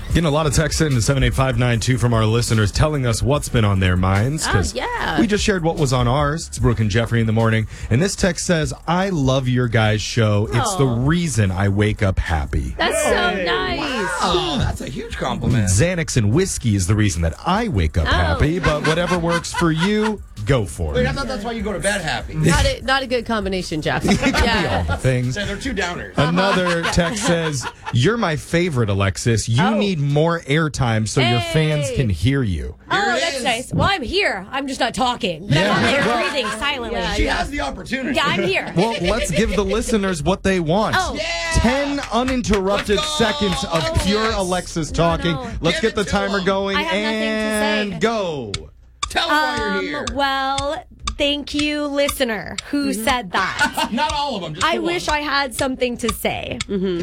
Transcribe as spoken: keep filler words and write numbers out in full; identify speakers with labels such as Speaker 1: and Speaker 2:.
Speaker 1: Getting a lot of texts into seven eight five nine two from our listeners telling us what's been on their minds.
Speaker 2: Oh, yeah.
Speaker 1: We just shared what was on ours. It's Brooke and Jeffrey in the morning. And this text says, I love your guys' show. It's the reason I wake up happy.
Speaker 2: That's so nice.
Speaker 3: Oh, that's a huge compliment.
Speaker 1: Xanax and whiskey is the reason that I wake up
Speaker 2: Oh.
Speaker 1: happy. But whatever works for you, go for
Speaker 3: Wait, I
Speaker 1: it.
Speaker 3: thought that's why you go to bed happy.
Speaker 2: Not a, not a good combination, Jeff.
Speaker 1: All
Speaker 2: Yeah.
Speaker 1: the things.
Speaker 3: So they're two downers.
Speaker 1: Another text says, you're my favorite, Alexis. You
Speaker 2: Oh.
Speaker 1: need more airtime so your fans
Speaker 2: Hey.
Speaker 1: can hear you.
Speaker 4: Oh,
Speaker 3: Here it
Speaker 4: that's
Speaker 3: is.
Speaker 4: nice. Well, I'm here. I'm just not talking. But
Speaker 1: Yeah.
Speaker 4: I'm on there
Speaker 1: Well-
Speaker 4: breathing silently.
Speaker 2: Yeah,
Speaker 3: She has the opportunity.
Speaker 4: Yeah, I'm here.
Speaker 1: Well, let's give the listeners what they want.
Speaker 4: Oh.
Speaker 3: Yeah.
Speaker 1: Ten uninterrupted
Speaker 3: Let's go.
Speaker 1: seconds of
Speaker 3: Oh,
Speaker 1: pure
Speaker 3: yes.
Speaker 1: Alexis talking.
Speaker 2: no.
Speaker 1: Let's
Speaker 3: Give
Speaker 1: get
Speaker 3: it
Speaker 1: the
Speaker 3: to
Speaker 1: timer
Speaker 3: 'em.
Speaker 1: going
Speaker 4: I have nothing to
Speaker 1: and
Speaker 4: say.
Speaker 1: go.
Speaker 3: Tell them why
Speaker 4: Um,
Speaker 3: you're here.
Speaker 4: well, thank you, listener, who said that.
Speaker 3: Not all of them. Just
Speaker 4: I
Speaker 3: the
Speaker 4: wish
Speaker 3: one.
Speaker 4: I had something to say.